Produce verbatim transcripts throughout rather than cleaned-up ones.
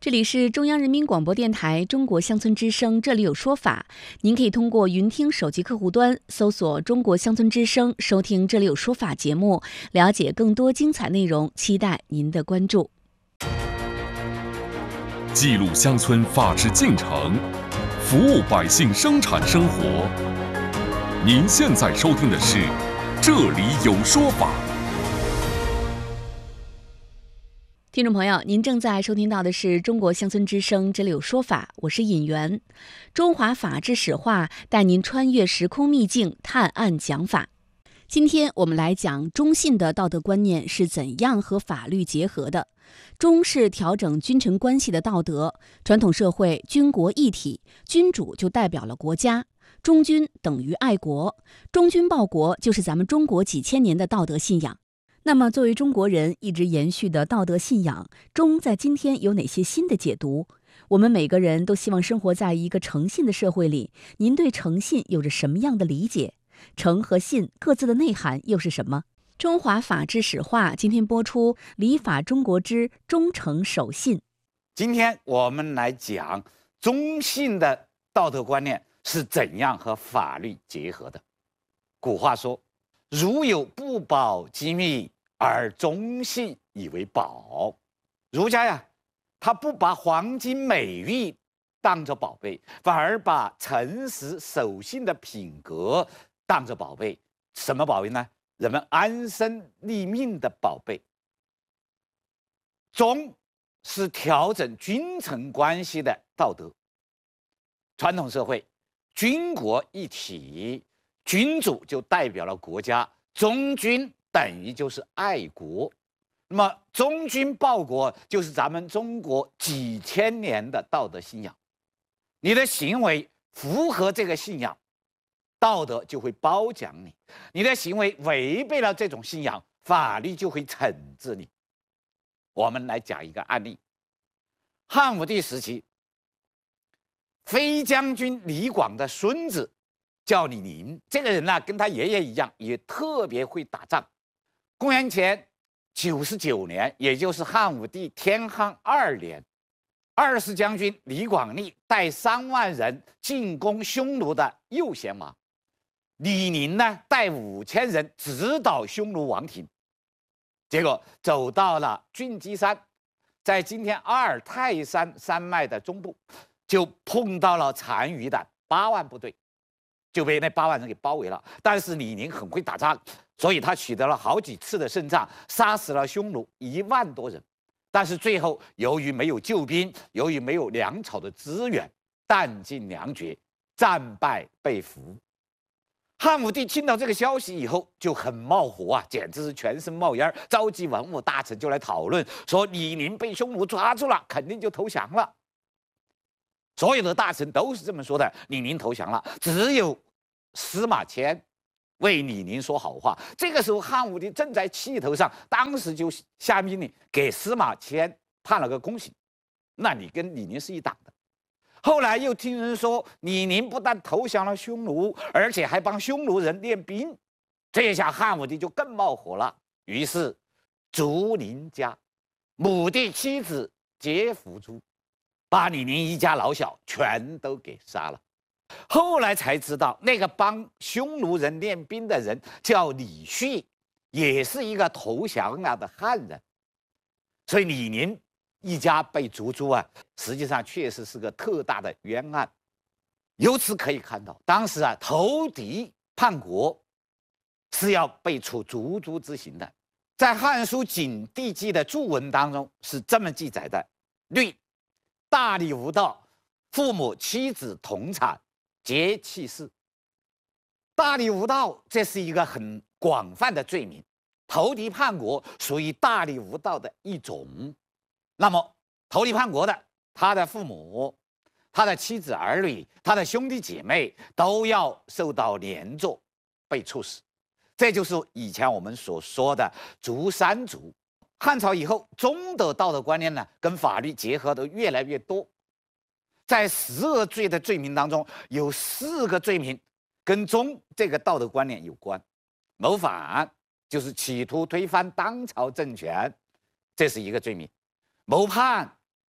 这里是中央人民广播电台中国乡村之声，这里有说法。您可以通过云听手机客户端搜索中国乡村之声，收听这里有说法节目，了解更多精彩内容，期待您的关注。 记录乡村法治进程，服务百姓生产生活。您现在收听的是这里有说法。 听众朋友，您正在收听到的是中国乡村之声，这里有说法，我是尹媛。中华法治史话带您穿越时空秘境，探案讲法。今天我们来讲中信的道德观念是怎样和法律结合的。中是调整君臣关系的道德，传统社会军国一体，君主就代表了国家，忠君等于爱国，忠君报国就是咱们中国几千年的道德信仰。那么作为中国人一直延续的道德信仰，忠在今天有哪些新的解读？我们每个人都希望生活在一个诚信的社会里，您对诚信有着什么样的理解？诚和信各自的内涵又是什么？中华法治史话今天播出《礼法中国之忠诚守信》。 今天我们来讲中信的道德观念是怎样和法律结合的。古话说，如有不保机密，而忠信以为宝。儒家呀，他不把黄金美玉当作宝贝，反而把诚实守信的品格当作宝贝。什么宝贝呢？人们安身立命的宝贝。忠是调整君臣关系的道德。传统社会军国一体，君主就代表了国家，忠君等于就是爱国。那么忠君报国就是咱们中国几千年的道德信仰。你的行为符合这个信仰，道德就会褒奖你；你的行为违背了这种信仰，法律就会惩治你。我们来讲一个案例。汉武帝时期，飞将军李广的孙子叫李宁，这个人呢，跟他爷爷一样，也特别会打仗。公元前九十九年，也就是汉武帝天汉二年，二十将军李广利带三万人进攻匈奴的右贤王，李宁呢带五千人直捣匈奴王庭，结果走到了郡基山，在今天阿尔泰山山脉的中部，就碰到了单于的八万部队，就被那八万人给包围了。但是李宁很会打仗，所以他取得了好几次的胜仗，杀死了匈奴一万多人。但是最后由于没有救兵，由于没有粮草的资源，弹尽粮绝，战败被俘。汉武帝听到这个消息以后就很冒火啊，简直是全身冒烟，召集文武大臣就来讨论，说李宁被匈奴抓住了，肯定就投降了。所有的大臣都是这么说的，李宁投降了，只有司马迁为李宁说好话。这个时候汉武帝正在气头上，当时就下命令给司马迁判了个宫刑，那你跟李宁是一党的。后来又听人说李宁不但投降了匈奴，而且还帮匈奴人练兵，这下汉武帝就更冒火了，于是逐林家，母弟妻子皆伏诛，把李宁一家老小全都给杀了。后来才知道，那个帮匈奴人练兵的人叫李旭，也是一个投降了的汉人。所以李宁一家被逐诛啊，实际上确实是个特大的冤案。由此可以看到，当时啊投敌叛国是要被处逐诛之刑的。在《汉书·景帝纪》的注文当中是这么记载的：律大逆无道，父母妻子同产，皆弃市。大逆无道，这是一个很广泛的罪名，投敌叛国属于大逆无道的一种。那么投敌叛国的，他的父母、他的妻子儿女、他的兄弟姐妹都要受到连坐，被处死。这就是以前我们所说的逐三族。汉朝以后，忠的道德观念呢，跟法律结合的越来越多。在十恶罪的罪名当中，有四个罪名跟忠这个道德观念有关。谋反就是企图推翻当朝政权，这是一个罪名；谋叛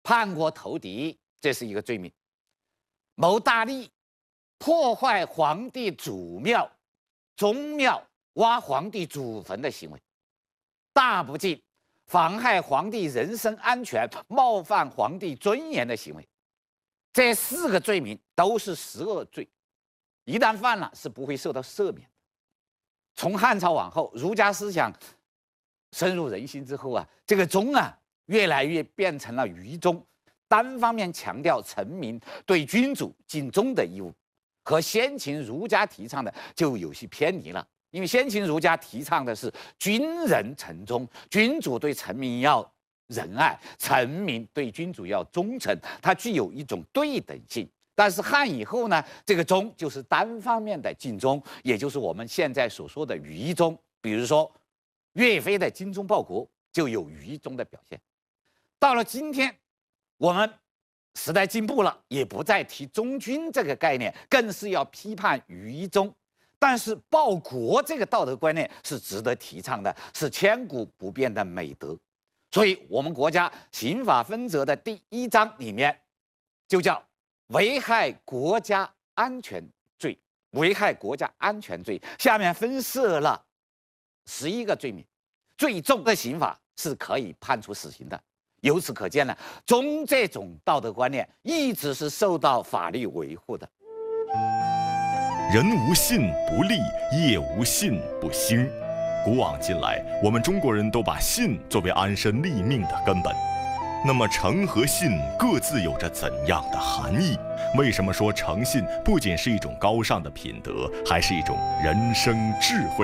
叛国投敌，这是一个罪名；谋大利，破坏皇帝祖庙、宗庙、挖皇帝祖坟的行为；大不敬，妨害皇帝人身安全、冒犯皇帝尊严的行为。这四个罪名都是十恶罪，一旦犯了是不会受到赦免的。从汉朝往后，儒家思想深入人心之后啊，这个宗啊越来越变成了愚宗，单方面强调臣民对君主尽忠的义务，和先秦儒家提倡的就有些偏离了。因为先秦儒家提倡的是君人臣忠，君主对臣民要仁爱，臣民对君主要忠诚，它具有一种对等性。但是汉以后呢，这个忠就是单方面的尽忠，也就是我们现在所说的愚忠。比如说岳飞的精忠报国就有愚忠的表现。到了今天，我们时代进步了，也不再提忠君这个概念，更是要批判愚忠。但是报国这个道德观念是值得提倡的，是千古不变的美德。所以我们国家刑法分则的第一章里面就叫危害国家安全罪，危害国家安全罪下面分设了十一个罪名，最重的刑罚是可以判处死刑的。由此可见呢，忠这种道德观念一直是受到法律维护的。 人无信不立，业无信不兴。古往今来，我们中国人都把信作为安身立命的根本。那么诚和信各自有着怎样的含义？为什么说诚信不仅是一种高尚的品德，还是一种人生智慧？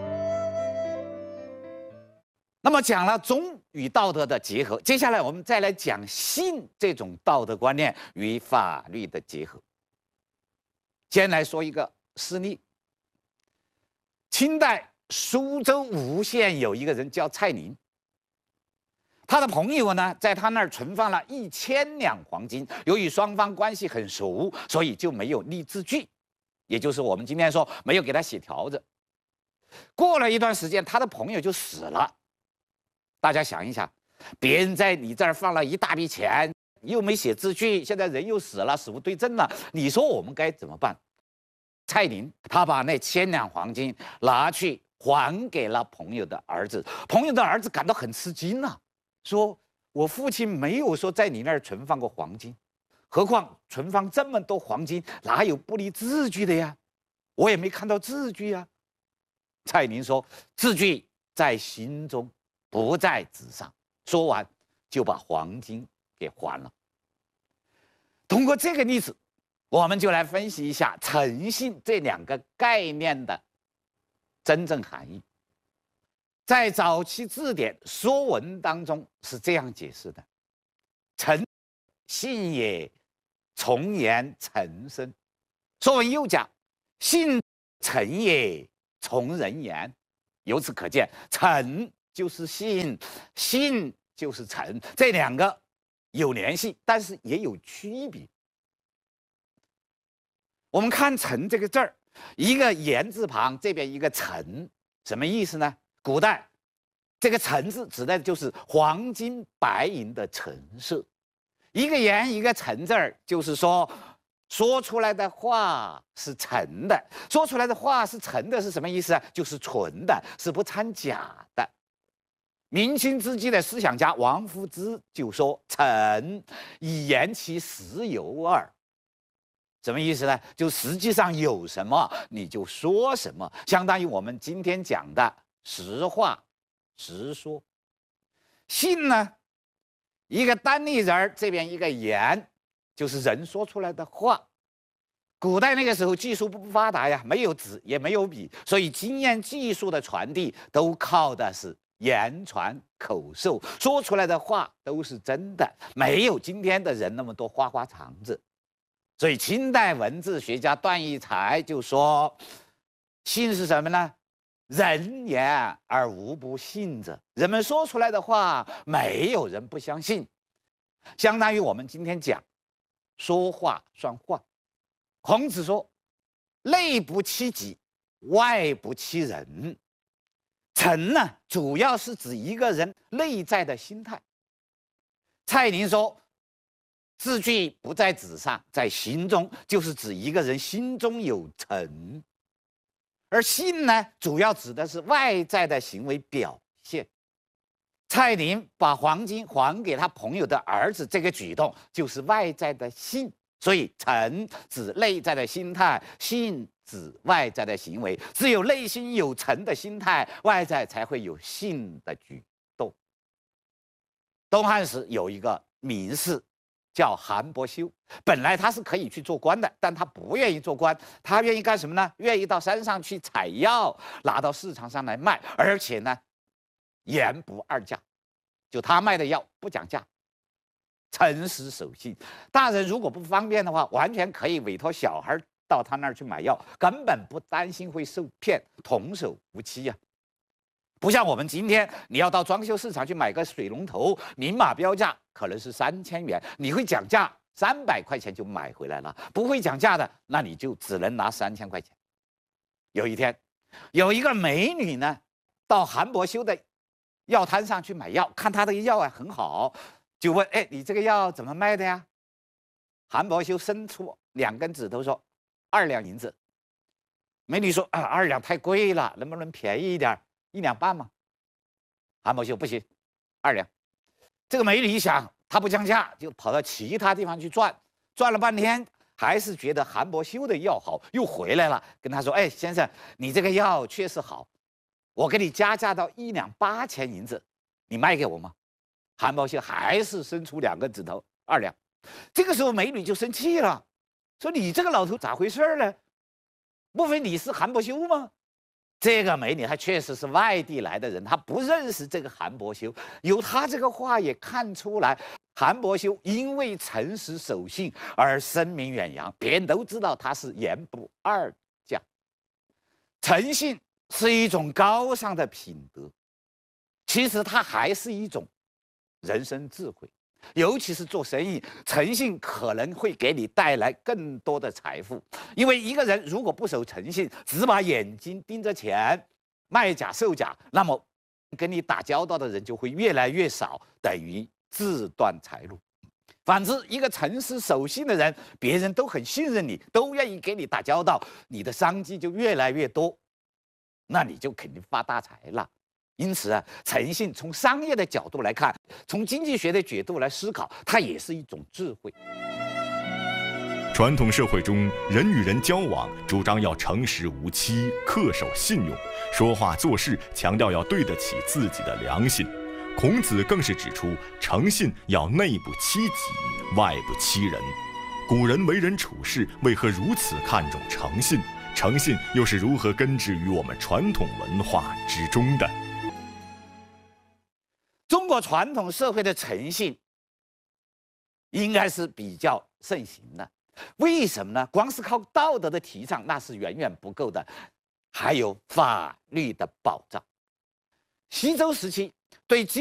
那么讲了忠与道德的结合，接下来我们再来讲信这种道德观念与法律的结合。先来说一个事例。清代苏州吴县有一个人叫蔡宁，他的朋友呢在他那儿存放了一千两黄金，由于双方关系很熟，所以就没有立字据，也就是我们今天说没有给他写条子。过了一段时间，他的朋友就死了。大家想一想，别人在你这儿放了一大笔钱，又没写字据，现在人又死了，死无对证了，你说我们该怎么办？蔡宁他把那千两黄金拿去还给了朋友的儿子，朋友的儿子感到很吃惊啊，说我父亲没有说在你那儿存放过黄金，何况存放这么多黄金，哪有不立字据的呀？我也没看到字据啊。蔡宁说，字据在心中，不在纸上。说完就把黄金给还了。通过这个例子，我们就来分析一下诚信这两个概念的真正含义。在早期字典《说文》当中是这样解释的：诚信也，从言诚身。《说文》又讲：信诚也，从人言。由此可见，诚就是信，信就是诚，这两个有联系，但是也有区别。我们看诚这个字儿，一个言字旁，这边一个诚，什么意思呢？古代这个诚字指的就是黄金白银的陈设，一个言一个诚字儿，就是说说出来的话是诚的，说出来的话是诚的是什么意思啊？就是纯的，是不掺假的。明清之际的思想家王夫之就说：“诚以言其实有耳。”什么意思呢？就实际上有什么你就说什么，相当于我们今天讲的实话实说。信呢，一个单立人，这边一个言，就是人说出来的话。古代那个时候技术不发达呀，没有纸也没有笔，所以经验技术的传递都靠的是言传口授，说出来的话都是真的，没有今天的人那么多花花肠子。所以清代文字学家段义才就说，信是什么呢？人言而无不信者，人们说出来的话没有人不相信，相当于我们今天讲说话算话。孔子说，内不欺己，外不欺人。诚呢，主要是指一个人内在的心态。蔡宁说， 字句不在纸上，在心中，就是指一个人心中有诚。而信呢，主要指的是外在的行为表现。蔡林把黄金还给他朋友的儿子，这个举动就是外在的信。所以诚指内在的心态，信指外在的行为。只有内心有诚的心态，外在才会有信的举动。东汉时有一个名士叫韩伯修，本来他是可以去做官的，但他不愿意做官，他愿意干什么呢？愿意到山上去采药，拿到市场上来卖，而且呢，言不二价，就他卖的药不讲价，诚实守信。大人如果不方便的话，完全可以委托小孩到他那儿去买药，根本不担心会受骗，童叟无欺呀、啊。不像我们今天，你要到装修市场去买个水龙头，明码标价可能是三千元，你会讲价，三百块钱就买回来了；不会讲价的，那你就只能拿三千块钱。有一天，有一个美女呢，到韩伯修的药摊上去买药，看他的药啊很好，就问：“哎，你这个药怎么卖的呀？”韩伯修伸出两根指头说：“二两银子。”美女说：“啊，二两太贵了，能不能便宜一点？一两半嘛。”韩伯修不行，二两。这个美女一想，她不降价，就跑到其他地方去转，转了半天，还是觉得韩伯修的药好，又回来了，跟他说：“哎，先生，你这个药确实好，我给你加价到一两八千银子，你卖给我吗？”韩伯修还是伸出两根指头，二两。这个时候美女就生气了，说：“你这个老头咋回事呢？莫非你是韩伯修吗？”这个美女她确实是外地来的人，她不认识这个韩伯修。由她这个话也看出来，韩伯修因为诚实守信而声名远扬，别人都知道他是言不二价。诚信是一种高尚的品德，其实它还是一种人生智慧。尤其是做生意，诚信可能会给你带来更多的财富。因为一个人如果不守诚信，只把眼睛盯着钱，卖假售假，那么跟你打交道的人就会越来越少，等于自断财路。反之，一个诚实守信的人，别人都很信任你，都愿意给你打交道，你的商机就越来越多，那你就肯定发大财了。因此啊，诚信从商业的角度来看，从经济学的角度来思考，它也是一种智慧。 传统社会中，人与人交往主张要诚实无欺、恪守信用，说话做事强调要对得起自己的良心。孔子更是指出，诚信要内不欺己，外不欺人。古人为人处事为何如此看重诚信？诚信又是如何根植于我们传统文化之中的？ 中国传统社会的诚信应该是比较盛行的。为什么呢？光是靠道德的提倡那是远远不够的，还有法律的保障。西周时期对